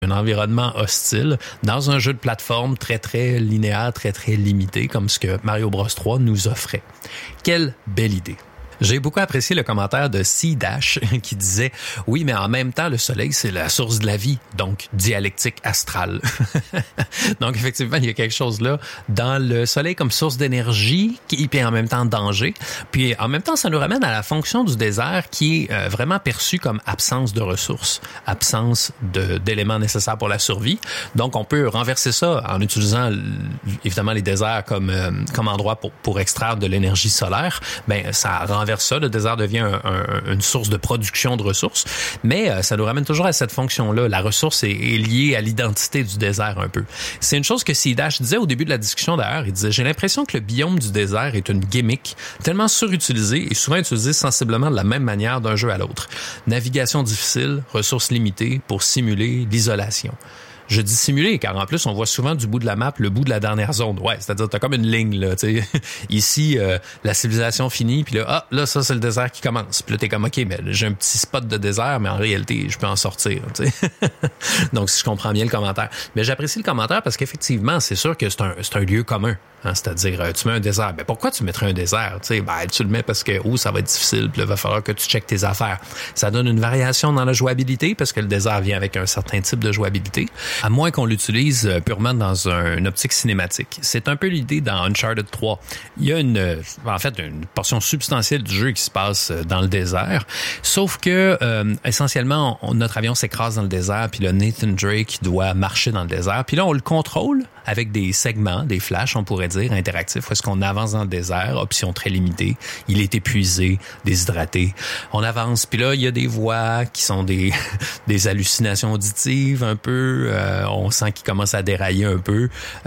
un environnement hostile dans un jeu de plateforme très, très linéaire, très, très limité, comme ce que Mario Bros 3 nous offrait. Quelle belle idée! J'ai beaucoup apprécié le commentaire de C-Dash qui disait « Oui, mais en même temps, le soleil, c'est la source de la vie, donc dialectique astrale. » Donc, effectivement, il y a quelque chose là dans le soleil comme source d'énergie qui puis en même temps danger. Puis en même temps, ça nous ramène à la fonction du désert qui est vraiment perçue comme absence de ressources, absence d'éléments nécessaires pour la survie. Donc, on peut renverser ça en utilisant évidemment les déserts comme endroit pour extraire de l'énergie solaire. Ben, ça renverse ça, le désert devient une source de production de ressources, mais ça nous ramène toujours à cette fonction-là. La ressource est liée à l'identité du désert un peu. C'est une chose que C-Dash disait au début de la discussion d'ailleurs. Il disait « J'ai l'impression que le biome du désert est une gimmick tellement surutilisée et souvent utilisée sensiblement de la même manière d'un jeu à l'autre. Navigation difficile, ressources limitées pour simuler l'isolation. » Je dis simuler, car en plus, on voit souvent du bout de la map le bout de la dernière zone. Ouais, c'est-à-dire, t'as comme une ligne, là, tu sais. Ici, la civilisation finit, puis là, ça, c'est le désert qui commence. Puis là, t'es comme, OK, mais j'ai un petit spot de désert, mais en réalité, je peux en sortir, tu sais. Donc, si je comprends bien le commentaire. Mais j'apprécie le commentaire parce qu'effectivement, c'est sûr que c'est un lieu commun. Hein, c'est-à-dire, tu mets un désert. Ben, pourquoi tu mettrais un désert? Tu sais, ben, tu le mets parce que, ça va être difficile, puis là, il va falloir que tu checkes tes affaires. Ça donne une variation dans la jouabilité parce que le désert vient avec un certain type de jouabilité, à moins qu'on l'utilise purement dans une optique cinématique. C'est un peu l'idée dans Uncharted 3. Il y a une portion substantielle du jeu qui se passe dans le désert, sauf que, essentiellement, notre avion s'écrase dans le désert, puis là, Nathan Drake doit marcher dans le désert, puis là, on le contrôle avec des segments, des flashs, on pourrait dire, interactifs, où est-ce qu'on avance dans le désert, option très limitée, il est épuisé, déshydraté, on avance, puis là, il y a des voix qui sont des hallucinations auditives un peu, on sent qu'il commence à dérailler un peu,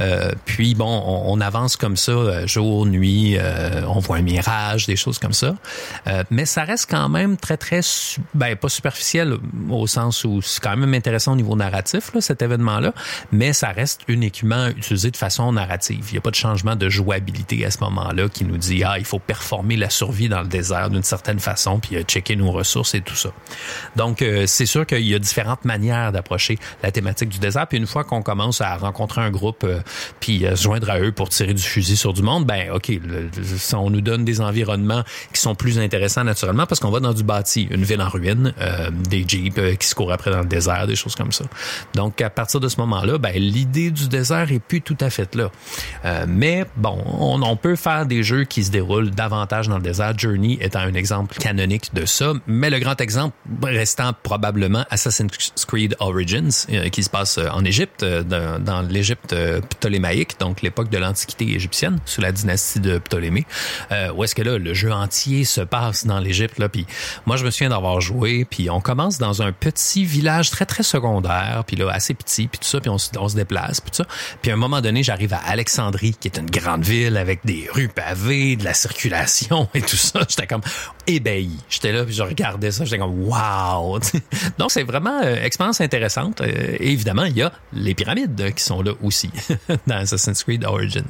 puis bon, on avance comme ça, jour, nuit, on voit un mirage, des choses comme ça, mais ça reste quand même très, très, pas superficiel, au sens où c'est quand même intéressant au niveau narratif, là, cet événement-là, mais ça reste uniquement utilisé de façon narrative. Il n'y a pas de changement de jouabilité à ce moment-là qui nous dit il faut performer la survie dans le désert d'une certaine façon puis checker nos ressources et tout ça. Donc, c'est sûr qu'il y a différentes manières d'approcher la thématique du désert. Puis une fois qu'on commence à rencontrer un groupe puis se joindre à eux pour tirer du fusil sur du monde, ben OK, on nous donne des environnements qui sont plus intéressants naturellement parce qu'on va dans du bâti, une ville en ruine, des jeeps qui se courent après dans le désert, des choses comme ça. Donc, à partir de ce moment-là, ben l'idée du désert est plus tout à fait là. Mais bon, on peut faire des jeux qui se déroulent davantage dans le désert. Journey étant un exemple canonique de ça, mais le grand exemple restant probablement Assassin's Creed Origins, qui se passe en Égypte, dans l'Égypte ptolémaïque, donc l'époque de l'Antiquité égyptienne, sous la dynastie de Ptolémée, où est-ce que là, le jeu entier se passe dans l'Égypte, là, puis moi, je me souviens d'avoir joué, puis on commence dans un petit village très, très secondaire, puis là, assez petit, puis tout ça, puis on se déplace, puis tout ça. Puis à un moment donné, j'arrive à Alexandrie, qui est une grande ville avec des rues pavées, de la circulation et tout ça. J'étais comme ébahi. J'étais là, puis je regardais ça, j'étais comme wow. Donc c'est vraiment expérience intéressante. Et évidemment, il y a les pyramides qui sont là aussi dans Assassin's Creed Origins.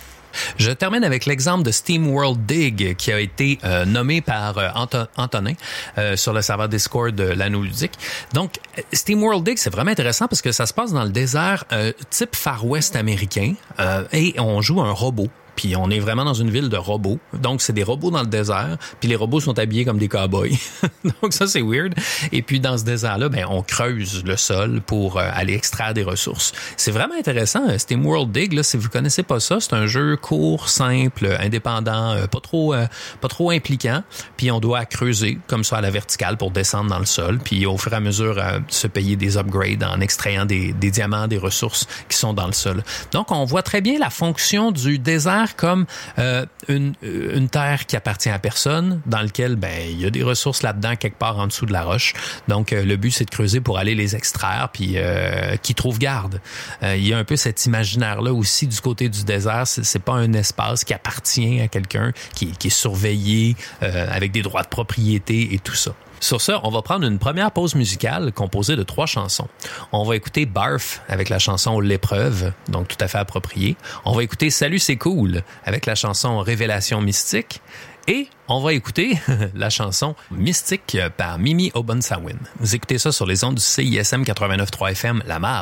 Je termine avec l'exemple de SteamWorld Dig qui a été nommé par Antonin sur le serveur Discord de l'Anneau Ludique. Donc, SteamWorld Dig, c'est vraiment intéressant parce que ça se passe dans le désert type Far West américain et on joue un robot. Puis on est vraiment dans une ville de robots. Donc, c'est des robots dans le désert. Puis les robots sont habillés comme des cow-boys. Donc, ça, c'est weird. Et puis, dans ce désert-là, ben, on creuse le sol pour aller extraire des ressources. C'est vraiment intéressant. SteamWorld Dig, là, si vous connaissez pas ça, c'est un jeu court, simple, indépendant, pas trop impliquant. Puis on doit creuser comme ça à la verticale pour descendre dans le sol. Puis au fur et à mesure, se payer des upgrades en extrayant des diamants, des ressources qui sont dans le sol. Donc, on voit très bien la fonction du désert comme une terre qui appartient à personne, dans lequel il y a des ressources là-dedans quelque part en dessous de la roche. Donc le but c'est de creuser pour aller les extraire puis qui trouve garde. Il y a un peu cet imaginaire là aussi du côté du désert, c'est pas un espace qui appartient à quelqu'un qui est surveillé avec des droits de propriété et tout ça. Sur ça, on va prendre une première pause musicale composée de 3 chansons. On va écouter Barf avec la chanson L'épreuve, donc tout à fait appropriée. On va écouter Salut c'est cool avec la chanson Révélation mystique. Et on va écouter la chanson Mystique par Mimi Obunsawin. Vous écoutez ça sur les ondes du CISM 89.3 FM, La Marge.